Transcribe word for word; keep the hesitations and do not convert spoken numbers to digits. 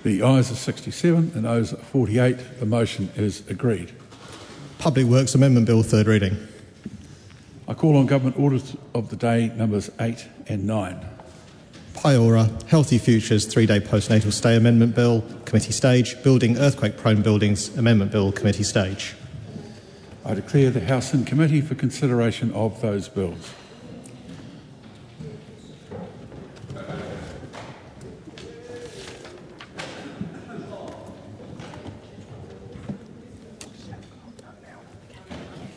The ayes are sixty-seven and noes are forty-eight. The motion is agreed. Public Works Amendment Bill, third reading. I call on Government Orders of the Day numbers eight and nine. Paiora, Healthy Futures three-day postnatal stay Amendment Bill, Committee stage. Building Earthquake-Prone Buildings Amendment Bill, Committee stage. I declare the House in committee for consideration of those bills.